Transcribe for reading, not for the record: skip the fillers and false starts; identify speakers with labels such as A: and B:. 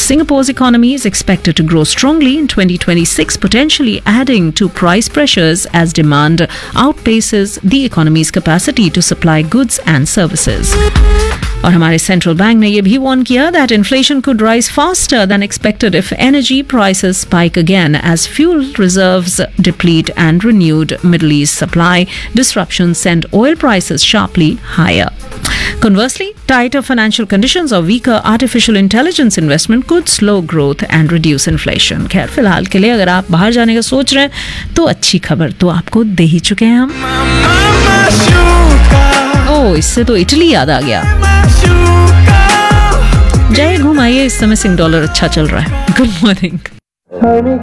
A: Singapore's economy is expected to grow strongly in 2026, potentially adding to price pressures as demand outpaces the economy's capacity to supply goods and services. और हमारे central bank ने यह भी warn किया that inflation could rise faster than expected if energy prices spike again as fuel reserves deplete and renewed Middle East supply disruptions send oil prices sharply higher. Conversely, tighter financial conditions or weaker artificial intelligence investment could slow growth and reduce inflation. खैर फिलहाल के लिए अगर आप बाहर जाने का सोच रहे हैं तो अच्छी खबर तो आपको दे ही चुके हैं हम. ओह, इससे तो इटली याद आ गया. जय घुमाइए, इस समय $1 अच्छा चल रहा है. Good morning.